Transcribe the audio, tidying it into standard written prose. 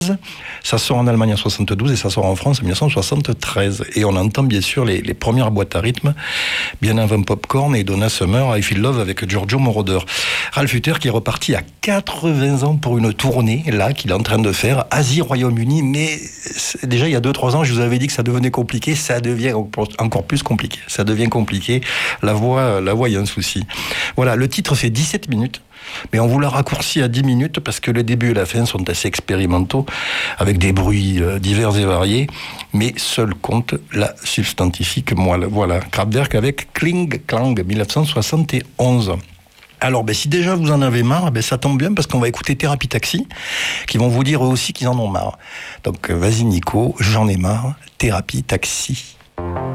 Ça sort en Allemagne en 72 et ça sort en France en 1973. Et on entend bien sûr les premières boîtes à rythme, bien avant Popcorn et Donna Summer, I Feel Love avec Giorgio Moroder. Ralph Hutter qui est reparti à 80 ans pour une tournée, là, qu'il est en train de faire, Asie, Royaume-Uni, mais déjà il y a 2-3 ans, je vous avais dit que ça devenait compliqué, ça devient encore plus compliqué. Ça devient compliqué, la voix, il y a un souci. Voilà, le titre fait 17 minutes. Mais on vous l'a raccourci à 10 minutes parce que le début et la fin sont assez expérimentaux, avec des bruits divers et variés, mais seul compte la substantifique moelle. Voilà, Kraftwerk avec Kling Klang 1971. Alors, si déjà vous en avez marre, ça tombe bien parce qu'on va écouter Thérapie Taxi, qui vont vous dire eux aussi qu'ils en ont marre. Donc, vas-y Nico, j'en ai marre, Thérapie Taxi.